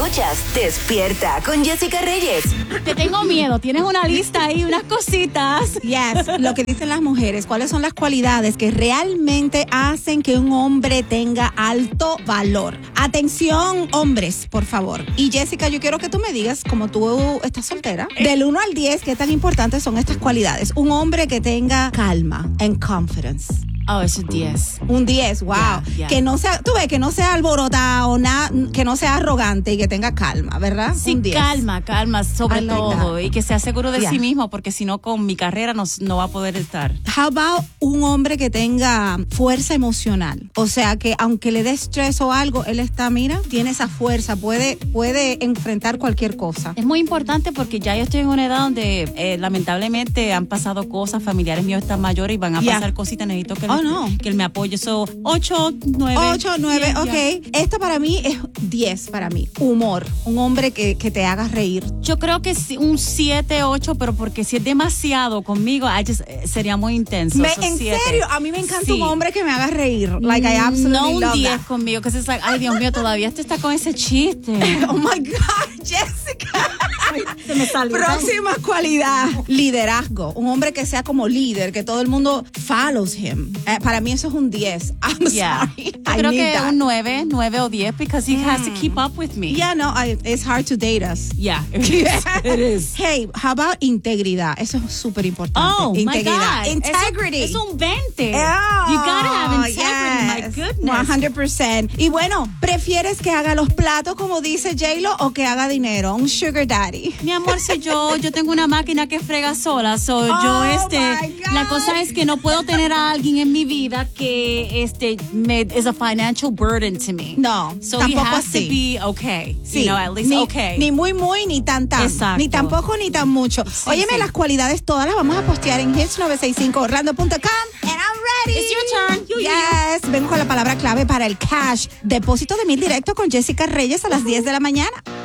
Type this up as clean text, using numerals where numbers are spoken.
Escuchas Despierta con Jessica Reyes. Te tengo miedo. Tienes una lista ahí, unas cositas. Yes, lo que dicen las mujeres. ¿Cuáles son las cualidades que realmente hacen que un hombre tenga alto valor? Atención, hombres, por favor. Y Jessica, yo quiero que tú me digas, como tú estás soltera, del 1 al 10, ¿qué tan importantes son estas cualidades? Un hombre que tenga calma and confidence. Oh, es un 10. Un 10, wow. Yeah. Que no sea, tú ves, que no sea alborotado, que no sea arrogante y que tenga calma, ¿verdad? Sí, un 10. calma sobre todo. that. Y que sea seguro de Yeah. sí mismo, porque si no, con mi carrera no va a poder estar. How about un hombre que tenga fuerza emocional? O sea, que aunque le dé estrés o algo, él está, mira, tiene esa fuerza, puede enfrentar cualquier cosa. Es muy importante porque ya yo estoy en una edad donde lamentablemente han pasado cosas, familiares míos están mayores y van a pasar cositas, necesito que que él me apoye. So, 8, 9. 8, 9, 10, ok. ya. Esto para mí es 10 para mí. Humor. Un hombre que te haga reír. Yo creo que sí, un 7, 8, pero porque si es demasiado conmigo, sería muy intenso. ¿En 7. serio? A mí me encanta Sí. un hombre que me haga reír. Like, I absolutely no un love 10 that. conmigo, que es like, ay Dios mío, todavía este está con ese chiste. Oh my God, Jessica. Se me salió. Próxima cualidad, liderazgo. Un hombre que sea como líder, que todo el mundo follows him. Para mí eso es un 10. I'm sorry. Yo creo que un 9 o 10, because he has to keep up with me. Yeah, no, it's hard to date us. Yeah, it is. Hey, how about integridad? Eso es súper importante. Oh, integridad. my God. Integrity. Es un 20. Oh, You gotta have integrity, yes. my goodness. 100%. Y bueno, ¿prefieres que haga los platos como dice J-Lo o que haga dinero? Un sugar daddy. Mi amor, si yo tengo una máquina que frega sola, Oh, yo my God. la cosa es que no puedo tener a alguien en mi vida que is a financial burden to me. No, So tampoco he has así. to be okay. Sí, You know, at least ni, okay. ni muy, ni tan. Exacto. Ni tampoco, ni tan mucho. Sí, Óyeme, sí. las cualidades todas las vamos a postear en hits965orlando.com. And I'm ready. It's your turn. Yes. Vengo con la palabra clave para el cash. Depósito de 1,000 directo con Jessica Reyes a las 10 de la mañana.